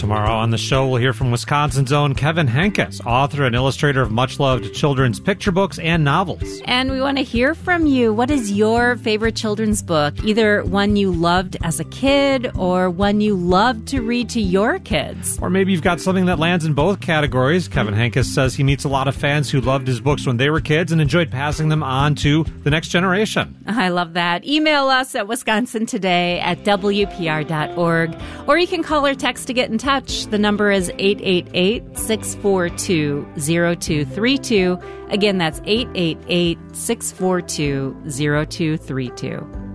Tomorrow on the show, we'll hear from Wisconsin's own Kevin Henkes, author and illustrator of much-loved children's picture books and novels. And we want to hear from you. What is your favorite children's book? Either one you loved as a kid or one you loved to read to your kids. Or maybe you've got something that lands in both categories. Kevin Henkes says he meets a lot of fans who loved his books when they were kids and enjoyed passing them on to the next generation. I love that. Email us at wisconsintoday@wpr.org, or you can call or text to get in touch. The number is 888-642-0232. Again, that's 888-642-0232.